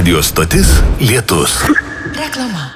Radio stotis Lietus. Reklama.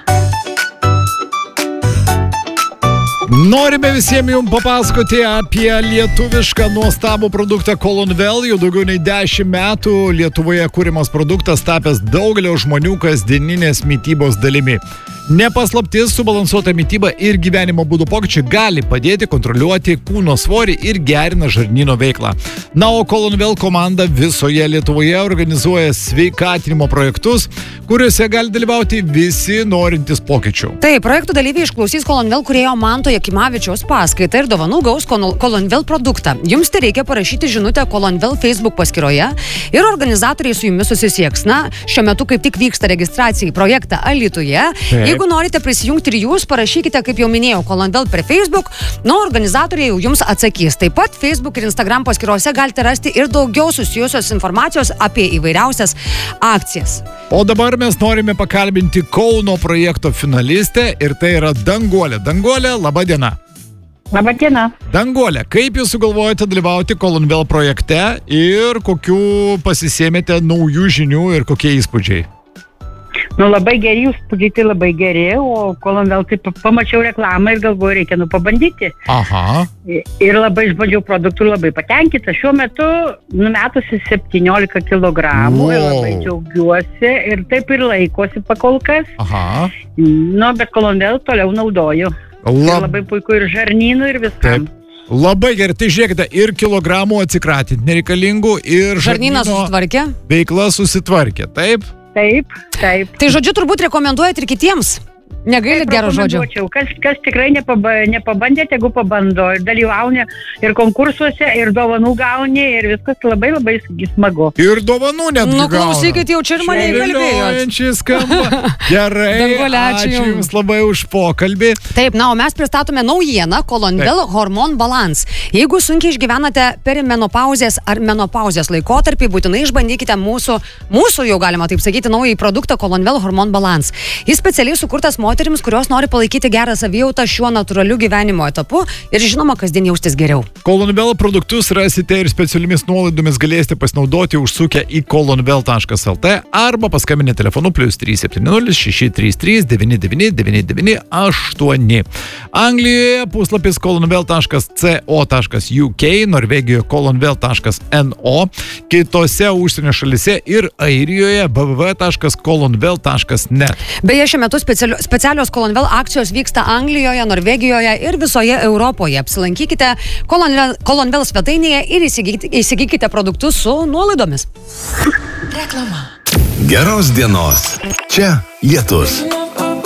Norime visiems jums papasakoti apie lietuvišką nuostabų produktą Colonvel. Jau daugiau nei 10 metų Lietuvoje kūrimas produktas tapęs daugelio žmonių kasdieninės mitybos dalimi. Nepaslaptis, subalansuota mityba ir gyvenimo būdo pokyčiai gali padėti kontroliuoti kūno svorį ir gerina žarnyno veiklą. Na, o Colonvel komanda visoje Lietuvoje organizuoja sveikatinimo projektus, kuriuose gali dalyvauti visi norintys pokyčių. Taip, projektų dalyviai išklausys Colonvel kūrėjo Manto Jakimavičiaus paskaitą ir dovanų gaus Colonvel produktą. Jums tai reikia parašyti žinutę Colonvel Facebook paskyroje ir organizatoriai su jumis susisieks. Na, šiuo metu kaip tik vyksta registracija į projektą Alytuje. Jeigu norite prisijungti ir jūs, parašykite, kaip jau minėjau, Colonvel per Facebook, organizatoriai jau jums atsakys. Taip pat Facebook ir Instagram paskyrose galite rasti ir daugiau susijusios informacijos apie įvairiausias akcijas. O dabar mes norime pakalbinti Kauno projekto finalistę ir tai yra Danguolė. Danguolė, laba diena. Labą dieną. Danguolė, kaip jūs sugalvojate dalyvauti Colonvel projekte ir kokių pasisėmėte naujų žinių ir kokie įspūdžiai? Labai geri įspūdžiai, tai labai geri, o Colonvel taip pamačiau reklamą ir galvoju, reikia pabandyti. Aha. Ir labai išbandžiau produktų ir labai patenkinta. Šiuo metu numetusi 17 kilogramų ir labai džiaugiuosi ir taip ir laikosi pakol kas. Aha. Bet Colonvel toliau naudoju. Labai puiku ir žarnynų ir viskam. Taip. Labai gerai, tai žiūrėkite, ir kilogramų atsikratinti nereikalingų, ir žarnynas susitvarkė. Veikla susitvarkė, taip? Taip. Tai žodžiu, turbūt rekomenduojat ir kitiems. Negailit gero žodžio. Kas tikrai nepabandė, tegu pabando. Ir dalyvauja ir konkursuose, ir dovanų gauni, ir viskas labai labai smagu. Ir dovanų net gauna. Klausykit, jau čia ir mane įkalbėjot. Skamba. Gerai, Danguolė, ačiū Jums labai už pokalbį. Taip, o mes pristatome naujieną Colonvel Hormon Balance. Jeigu sunkiai išgyvenate perimenopauzės ar menopauzės laikotarpį, būtinai išbandykite mūsų jau galima taip sakyti, naująjį produktą Colonvel Hormon Balance. Jis specialiai sukurtas moterims, kurios nori palaikyti gerą savijautą šiuo natūraliu gyvenimo etapu ir žinoma, kasdien jaustis geriau. Colonvel produktus rasite ir specialiomis nuolaidomis galėsite pasinaudoti užsukę į colonvel.lt arba paskambinę telefonu +370 633 999998. Anglijoje puslapis colonvel.co.uk, Norvegijoje colonvel.no, kitose užsienio šalyse ir Airijoje www.colonvel.net. Beje, šiuo metu specialios Colonvel akcijos vyksta Anglijoje, Norvegijoje ir visoje Europoje. Apsilankykite Colonvel svetainėje ir įsigykite produktus su nuolaidomis. Reklama. Geros dienos. Čia Lietus.